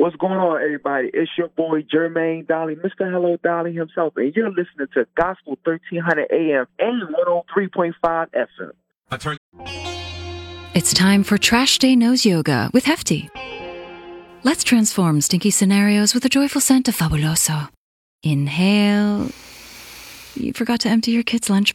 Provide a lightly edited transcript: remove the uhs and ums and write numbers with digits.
What's going on, everybody? It's your boy Jermaine Dolly, Mr. Hello Dolly himself, and you're listening to Gospel 1300 AM and 103.5 FM. It's time for Trash Day Nose Yoga with Hefty. Let's transform stinky scenarios with a joyful scent of Fabuloso. Inhale. You forgot to empty your kid's lunch